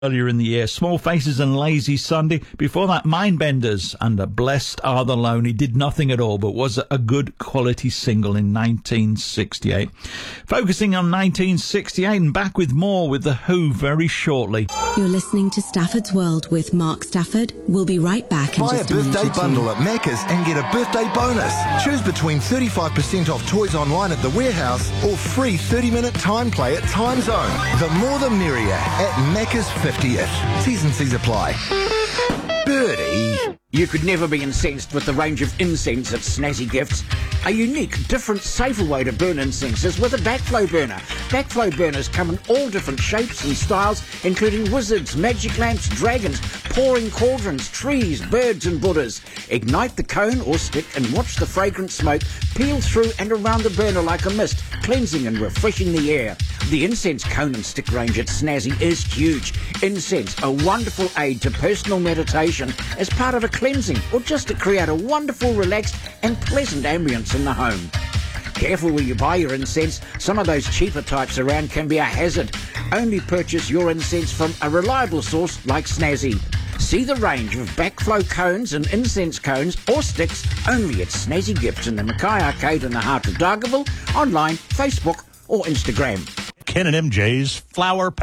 Earlier in the year, Small Faces and Lazy Sunday. Before that, Mindbenders and Blessed Are the Lonely. Did nothing at all, but was a good quality single in 1968. Focusing on 1968 and back with more with The Who very shortly. You're listening to Stafford's World with Mark Stafford. We'll be right back in Buy just a birthday minute or two. bundle at Macca's and get a birthday bonus. Choose between 35% off toys online at the warehouse or free 30-minute time play at Time Zone. The more the merrier at Macca's 50th. T's and C's apply. Birdie. You could never be incensed with the range of incense at Snazzy Gifts. A unique, different, safer way to burn incense is with a backflow burner. Backflow burners come in all different shapes and styles, including wizards, magic lamps, dragons, pouring cauldrons, trees, birds and Buddhas. Ignite the cone or stick and watch the fragrant smoke peel through and around the burner like a mist, cleansing and refreshing the air. The incense cone and stick range at Snazzy is huge. Incense, a wonderful aid to personal meditation as part of a cleansing or just to create a wonderful, relaxed and pleasant ambience in the home. Careful where you buy your incense. Some of those cheaper types around can be a hazard. Only purchase your incense from a reliable source like Snazzy. See the range of backflow cones and incense cones or sticks only at Snazzy Gifts in the Mackay Arcade in the heart of Dargaville, online, Facebook or Instagram. Ken and MJ's Flower